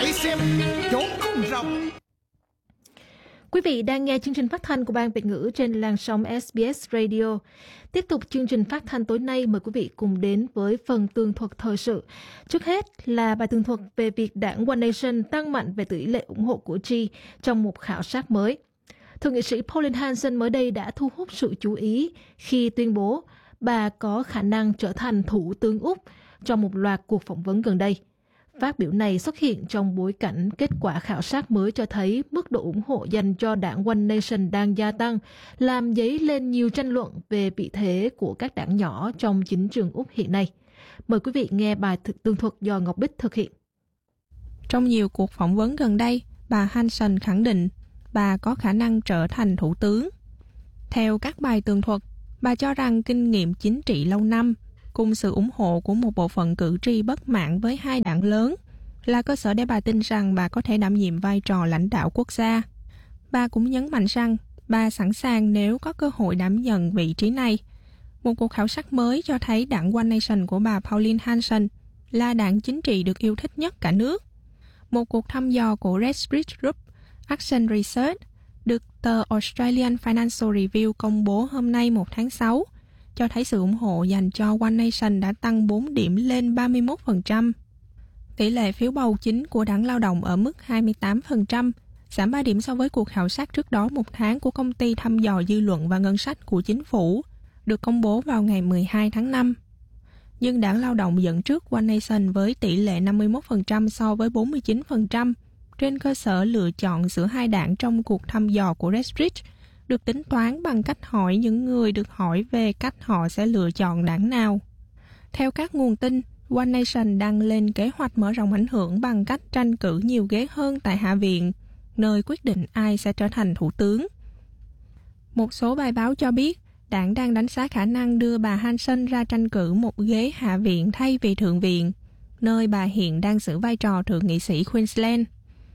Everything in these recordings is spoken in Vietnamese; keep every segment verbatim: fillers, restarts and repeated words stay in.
hãy xem chốn không rộng. Quý vị đang nghe chương trình phát thanh của Ban Việt ngữ trên làn sóng ét bê ét Radio. Tiếp tục chương trình phát thanh tối nay, mời quý vị cùng đến với phần tường thuật thời sự. Trước hết là bài tường thuật về việc đảng One Nation tăng mạnh về tỷ lệ ủng hộ cử tri trong một khảo sát mới. Thượng nghị sĩ Pauline Hanson mới đây đã thu hút sự chú ý khi tuyên bố bà có khả năng trở thành thủ tướng Úc trong một loạt cuộc phỏng vấn gần đây. Phát biểu này xuất hiện trong bối cảnh kết quả khảo sát mới cho thấy mức độ ủng hộ dành cho đảng One Nation đang gia tăng, làm dấy lên nhiều tranh luận về vị thế của các đảng nhỏ trong chính trường Úc hiện nay. Mời quý vị nghe bài tường thuật do Ngọc Bích thực hiện. Trong nhiều cuộc phỏng vấn gần đây, bà Hanson khẳng định bà có khả năng trở thành thủ tướng. Theo các bài tường thuật, bà cho rằng kinh nghiệm chính trị lâu năm cùng sự ủng hộ của một bộ phận cử tri bất mãn với hai đảng lớn là cơ sở để bà tin rằng bà có thể đảm nhiệm vai trò lãnh đạo quốc gia. Bà cũng nhấn mạnh rằng bà sẵn sàng nếu có cơ hội đảm nhận vị trí này. Một cuộc khảo sát mới cho thấy đảng One Nation của bà Pauline Hanson là đảng chính trị được yêu thích nhất cả nước. Một cuộc thăm dò của Redbridge Group Action Research được tờ Australian Financial Review công bố hôm nay một tháng sáu cho thấy sự ủng hộ dành cho One Nation đã tăng bốn điểm lên ba mươi mốt phần trăm. Tỷ lệ phiếu bầu chính của đảng Lao động ở mức hai mươi tám phần trăm, giảm ba điểm so với cuộc khảo sát trước đó một tháng của công ty thăm dò dư luận và ngân sách của chính phủ, được công bố vào ngày mười hai tháng năm. Nhưng đảng Lao động dẫn trước One Nation với tỷ lệ năm mươi mốt phần trăm so với bốn mươi chín phần trăm, trên cơ sở lựa chọn giữa hai đảng trong cuộc thăm dò của Redbridge, được tính toán bằng cách hỏi những người được hỏi về cách họ sẽ lựa chọn đảng nào. Theo các nguồn tin, One Nation đang lên kế hoạch mở rộng ảnh hưởng bằng cách tranh cử nhiều ghế hơn tại Hạ viện, nơi quyết định ai sẽ trở thành thủ tướng. Một số bài báo cho biết, đảng đang đánh giá khả năng đưa bà Hanson ra tranh cử một ghế Hạ viện thay vì Thượng viện, nơi bà hiện đang giữ vai trò thượng nghị sĩ Queensland.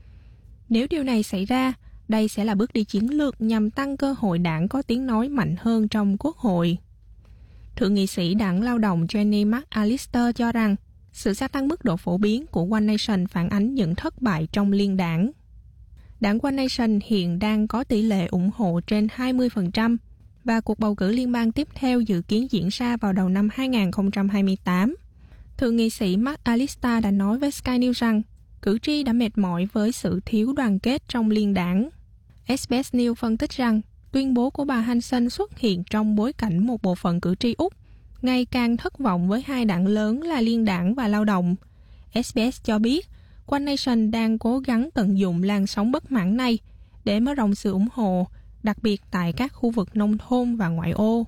Nếu điều này xảy ra, đây sẽ là bước đi chiến lược nhằm tăng cơ hội đảng có tiếng nói mạnh hơn trong Quốc hội. Thượng nghị sĩ đảng Lao động Jenny McAllister cho rằng sự gia tăng mức độ phổ biến của One Nation phản ánh những thất bại trong liên đảng. Đảng One Nation hiện đang có tỷ lệ ủng hộ trên hai mươi phần trăm và cuộc bầu cử liên bang tiếp theo dự kiến diễn ra vào đầu năm hai không hai tám. Thượng nghị sĩ McAllister đã nói với Sky News rằng cử tri đã mệt mỏi với sự thiếu đoàn kết trong liên đảng. ét bê ét News phân tích rằng tuyên bố của bà Hanson xuất hiện trong bối cảnh một bộ phận cử tri Úc ngày càng thất vọng với hai đảng lớn là Liên đảng và Lao động. ét bê ét cho biết One Nation đang cố gắng tận dụng làn sóng bất mãn này để mở rộng sự ủng hộ, đặc biệt tại các khu vực nông thôn và ngoại ô.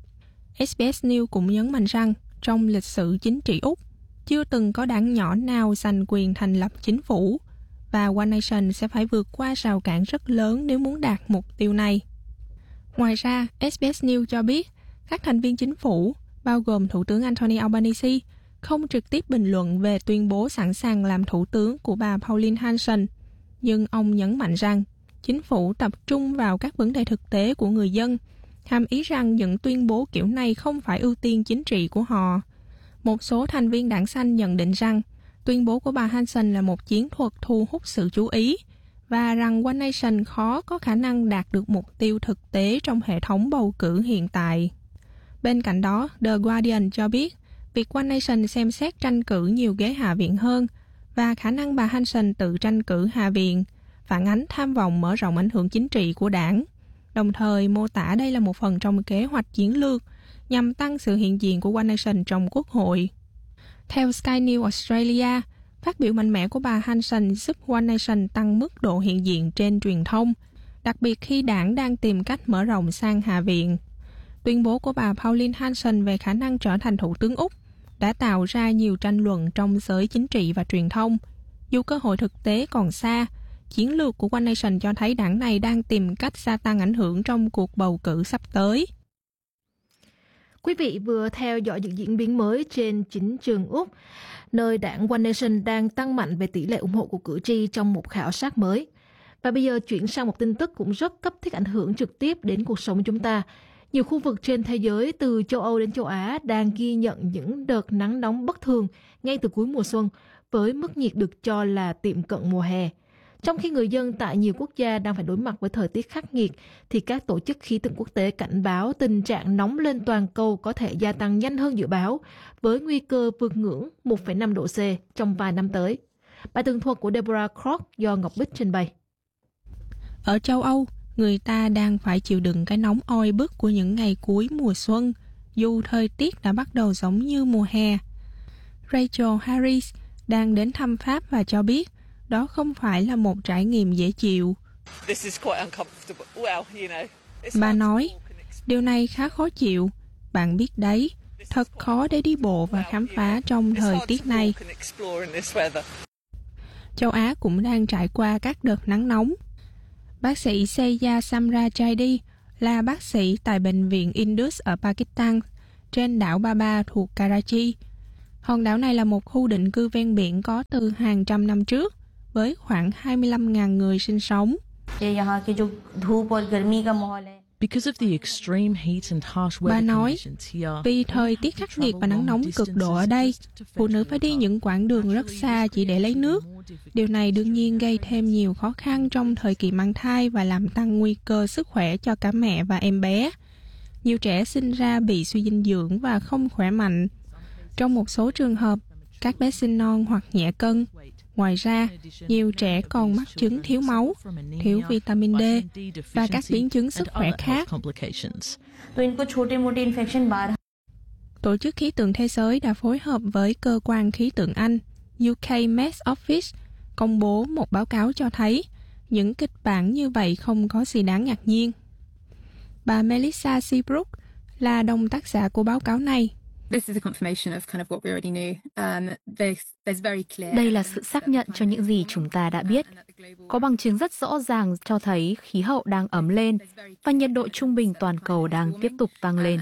ét bê ét News cũng nhấn mạnh rằng trong lịch sử chính trị Úc, chưa từng có đảng nhỏ nào giành quyền thành lập chính phủ, và One Nation sẽ phải vượt qua rào cản rất lớn nếu muốn đạt mục tiêu này. Ngoài ra, ét bê ét News cho biết các thành viên chính phủ, bao gồm Thủ tướng Anthony Albanese, không trực tiếp bình luận về tuyên bố sẵn sàng làm thủ tướng của bà Pauline Hanson, nhưng ông nhấn mạnh rằng chính phủ tập trung vào các vấn đề thực tế của người dân, hàm ý rằng những tuyên bố kiểu này không phải ưu tiên chính trị của họ. Một số thành viên đảng Xanh nhận định rằng tuyên bố của bà Hanson là một chiến thuật thu hút sự chú ý và rằng One Nation khó có khả năng đạt được mục tiêu thực tế trong hệ thống bầu cử hiện tại. Bên cạnh đó, The Guardian cho biết việc One Nation xem xét tranh cử nhiều ghế Hạ viện hơn và khả năng bà Hanson tự tranh cử Hạ viện phản ánh tham vọng mở rộng ảnh hưởng chính trị của đảng, đồng thời mô tả đây là một phần trong kế hoạch chiến lược nhằm tăng sự hiện diện của One Nation trong Quốc hội. Theo Sky News Australia, phát biểu mạnh mẽ của bà Hanson giúp One Nation tăng mức độ hiện diện trên truyền thông, đặc biệt khi đảng đang tìm cách mở rộng sang Hạ viện. Tuyên bố của bà Pauline Hanson về khả năng trở thành thủ tướng Úc đã tạo ra nhiều tranh luận trong giới chính trị và truyền thông. Dù cơ hội thực tế còn xa, chiến lược của One Nation cho thấy đảng này đang tìm cách gia tăng ảnh hưởng trong cuộc bầu cử sắp tới. Quý vị vừa theo dõi những diễn biến mới trên chính trường Úc, nơi đảng One Nation đang tăng mạnh về tỷ lệ ủng hộ của cử tri trong một khảo sát mới. Và bây giờ chuyển sang một tin tức cũng rất cấp thiết ảnh hưởng trực tiếp đến cuộc sống chúng ta. Nhiều khu vực trên thế giới từ châu Âu đến châu Á đang ghi nhận những đợt nắng nóng bất thường ngay từ cuối mùa xuân, với mức nhiệt được cho là tiệm cận mùa hè. Trong khi người dân tại nhiều quốc gia đang phải đối mặt với thời tiết khắc nghiệt, thì các tổ chức khí tượng quốc tế cảnh báo tình trạng nóng lên toàn cầu có thể gia tăng nhanh hơn dự báo, với nguy cơ vượt ngưỡng một phẩy năm độ C trong vài năm tới. Bài tường thuật của Deborah Croft do Ngọc Bích trình bày. Ở châu Âu, người ta đang phải chịu đựng cái nóng oi bức của những ngày cuối mùa xuân, dù thời tiết đã bắt đầu giống như mùa hè. Rachel Harris đang đến thăm Pháp và cho biết đó không phải là một trải nghiệm dễ chịu. Bà nói, điều này khá khó chịu. Bạn biết đấy, thật khó để đi bộ và khám phá trong thời tiết này. Châu Á cũng đang trải qua các đợt nắng nóng. Bác sĩ Seiya Samrajadi là bác sĩ tại Bệnh viện Indus ở Pakistan, trên đảo Baba thuộc Karachi. Hòn đảo này là một khu định cư ven biển có từ hàng trăm năm trước, với khoảng hai mươi lăm nghìn người sinh sống. Bà nói, vì thời tiết khắc nghiệt và nắng nóng cực độ ở đây, phụ nữ phải đi những quãng đường rất xa chỉ để lấy nước. Điều này đương nhiên gây thêm nhiều khó khăn trong thời kỳ mang thai và làm tăng nguy cơ sức khỏe cho cả mẹ và em bé. Nhiều trẻ sinh ra bị suy dinh dưỡng và không khỏe mạnh. Trong một số trường hợp, các bé sinh non hoặc nhẹ cân. Ngoài ra, nhiều trẻ còn mắc chứng thiếu máu, thiếu vitamin D và các biến chứng sức khỏe khác. Tổ chức Khí tượng Thế giới đã phối hợp với cơ quan khí tượng Anh, U K Met Office, công bố một báo cáo cho thấy những kịch bản như vậy không có gì đáng ngạc nhiên. Bà Melissa Seabrook là đồng tác giả của báo cáo này. Đây là sự xác nhận cho những gì chúng ta đã biết. Có bằng chứng rất rõ ràng cho thấy khí hậu đang ấm lên và nhiệt độ trung bình toàn cầu đang tiếp tục tăng lên.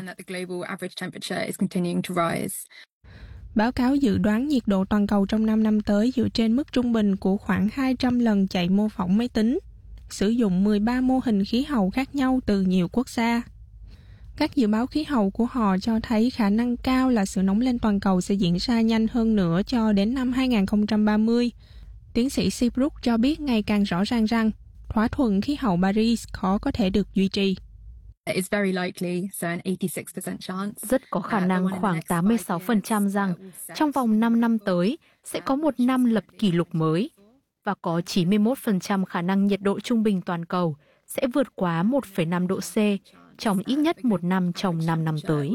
Báo cáo dự đoán nhiệt độ toàn cầu trong năm năm tới dựa trên mức trung bình của khoảng hai trăm lần chạy mô phỏng máy tính, sử dụng mười ba mô hình khí hậu khác nhau từ nhiều quốc gia. Các dự báo khí hậu của họ cho thấy khả năng cao là sự nóng lên toàn cầu sẽ diễn ra nhanh hơn nữa cho đến năm hai không ba mươi. Tiến sĩ Seabrook cho biết ngày càng rõ ràng rằng thỏa thuận khí hậu Paris khó có thể được duy trì. Rất có khả năng khoảng tám mươi sáu phần trăm rằng trong vòng năm năm tới sẽ có một năm lập kỷ lục mới và có chín mươi mốt phần trăm khả năng nhiệt độ trung bình toàn cầu sẽ vượt quá một phẩy năm độ C trong ít nhất một năm trong năm năm tới.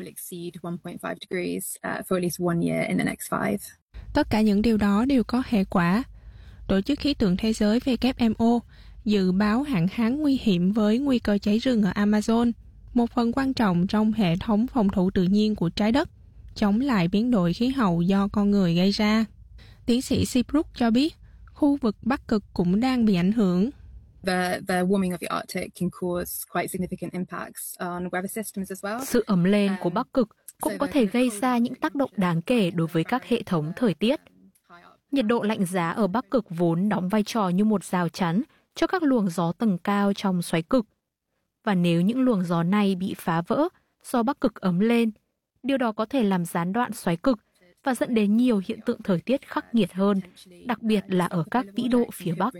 Tất cả những điều đó đều có hệ quả. Tổ chức Khí tượng Thế giới W M O dự báo hạn hán nguy hiểm với nguy cơ cháy rừng ở Amazon, một phần quan trọng trong hệ thống phòng thủ tự nhiên của trái đất, chống lại biến đổi khí hậu do con người gây ra. Tiến sĩ Seabrook cho biết, khu vực Bắc Cực cũng đang bị ảnh hưởng. Sự ấm lên của Bắc Cực cũng có thể gây ra những tác động đáng kể đối với các hệ thống thời tiết. Nhiệt độ lạnh giá ở Bắc Cực vốn đóng vai trò như một rào chắn cho các luồng gió tầng cao trong xoáy cực. Và nếu những luồng gió này bị phá vỡ do Bắc Cực ấm lên, điều đó có thể làm gián đoạn xoáy cực và dẫn đến nhiều hiện tượng thời tiết khắc nghiệt hơn, đặc biệt là ở các vĩ độ phía Bắc.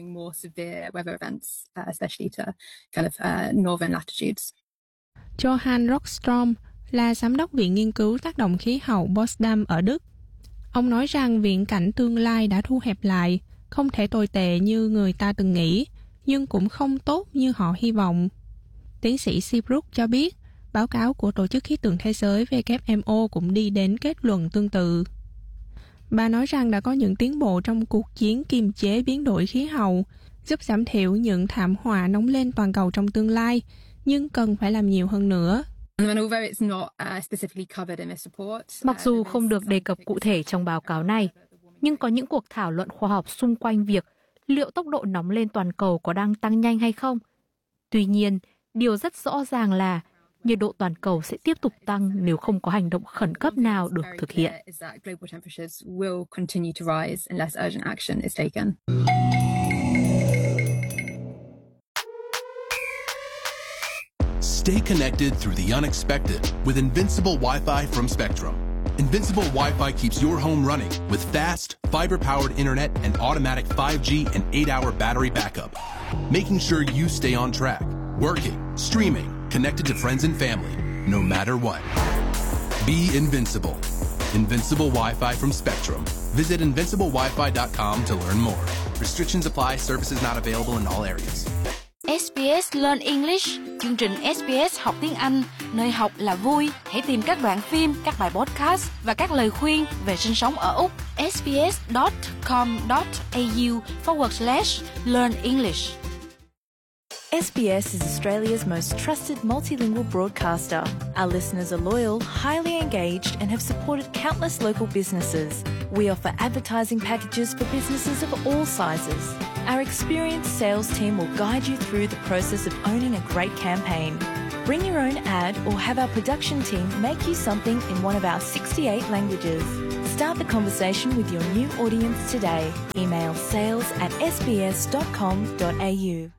Johann Rockstrom là giám đốc Viện Nghiên cứu Tác động Khí hậu Potsdam ở Đức. Ông nói rằng viễn cảnh tương lai đã thu hẹp lại, không thể tồi tệ như người ta từng nghĩ, nhưng cũng không tốt như họ hy vọng. Tiến sĩ Seabrook cho biết, báo cáo của Tổ chức Khí tượng Thế giới W M O cũng đi đến kết luận tương tự. Bà nói rằng đã có những tiến bộ trong cuộc chiến kiềm chế biến đổi khí hậu, giúp giảm thiểu những thảm họa nóng lên toàn cầu trong tương lai, nhưng cần phải làm nhiều hơn nữa. Mặc dù không được đề cập cụ thể trong báo cáo này, nhưng có những cuộc thảo luận khoa học xung quanh việc liệu tốc độ nóng lên toàn cầu có đang tăng nhanh hay không. Tuy nhiên, điều rất rõ ràng là nhiệt độ toàn cầu sẽ tiếp tục tăng nếu không có hành động khẩn cấp nào được thực hiện. Stay connected through the unexpected with Invincible Wi-Fi from Spectrum. Invincible Wi-Fi keeps your home running with fast, fiber-powered internet and automatic five G and eight hour battery backup, making sure you stay on track, working, streaming, connected to friends and family, no matter what. Be invincible. Invincible Wi-Fi from Spectrum. Visit invincible wifi dot com to learn more. Restrictions apply. Services not available in all areas. ét bê ét Learn English, chương trình ét bê ét học tiếng Anh, nơi học là vui. Hãy tìm các đoạn phim, các bài podcast và các lời khuyên về sinh sống ở Úc. sbs.com.au forward slash learn English. S B S is Australia's most trusted multilingual broadcaster. Our listeners are loyal, highly engaged, and have supported countless local businesses. We offer advertising packages for businesses of all sizes. Our experienced sales team will guide you through the process of owning a great campaign. Bring your own ad or have our production team make you something in one of our sixty-eight languages. Start the conversation with your new audience today. Email sales at s b s dot com dot a u.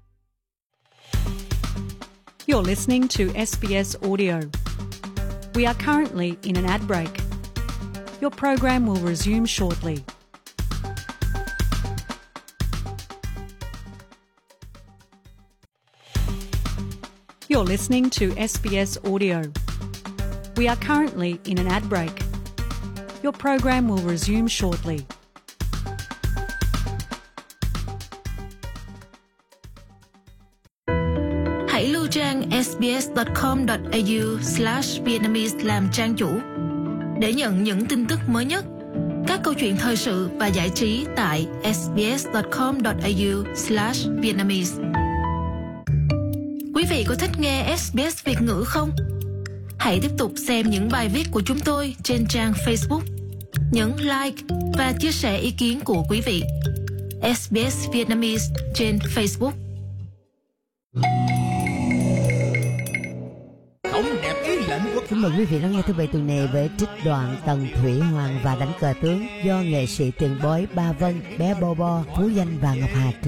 You're listening to S B S Audio. We are currently in an ad break. Your program will resume shortly. You're listening to S B S Audio. We are currently in an ad break. Your program will resume shortly. Hãy lưu trang sbs.com.au slash Vietnamese làm trang chủ để nhận những tin tức mới nhất, các câu chuyện thời sự và giải trí tại sbs.com.au slash Vietnamese. Quý vị có thích nghe ét bê ét Việt ngữ không? Hãy tiếp tục xem những bài viết của chúng tôi trên trang Facebook. Nhấn like và chia sẻ ý kiến của quý vị. ét bê ét Vietnamese trên Facebook. Kính mời quý vị lắng nghe thứ bảy tuần này với trích đoạn Tần Thủy Hoàng và Đánh Cờ Tướng do nghệ sĩ tiền bối Ba Vân, Bé Bo Bo, Phú Danh và Ngọc Hà trình.